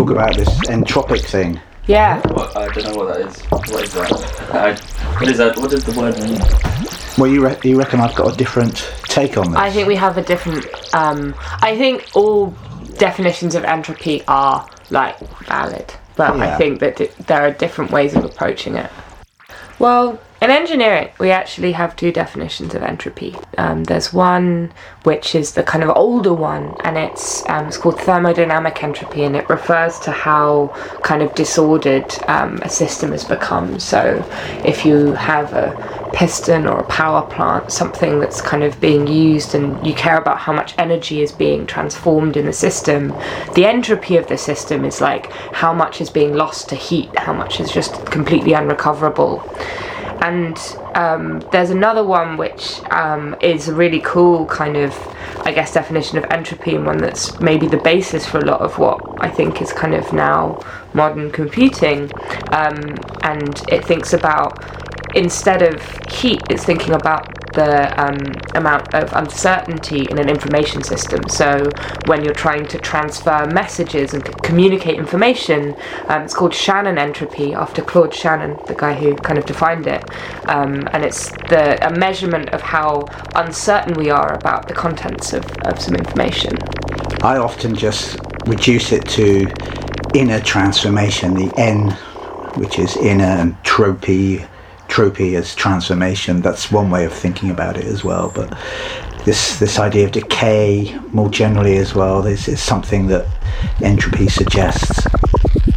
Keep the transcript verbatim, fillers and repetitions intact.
talk about this entropic thing. Yeah. What, I don't know what that is. What is that? I, what is that? What does the word mean? Well, you re- you reckon I've got a different take on this? I think we have a different. Um, I think all definitions of entropy are like valid, but Yeah. I think that d- there are different ways of approaching it. Well, in engineering, we actually have two definitions of entropy. Um, there's one which is the kind of older one, and it's um, it's called thermodynamic entropy, and it refers to how kind of disordered um, a system has become. So, if you have a piston or a power plant, something that's kind of being used, and you care about how much energy is being transformed in the system, the entropy of the system is like how much is being lost to heat, how much is just completely unrecoverable. And um, there's another one which um, is a really cool kind of, I guess, definition of entropy, and one that's maybe the basis for a lot of what I think is kind of now modern computing. Um, and it thinks about, instead of heat, it's thinking about the um, amount of uncertainty in an information system. So when you're trying to transfer messages and c- communicate information, um, it's called Shannon entropy, after Claude Shannon, the guy who kind of defined it. Um, and it's the a measurement of how uncertain we are about the contents of, of some information. I often just reduce it to inner transformation, the N, which is inner, and tropy. Tropy as transformation. That's one way of thinking about it as well. But this this idea of decay more generally as well is, is something that entropy suggests.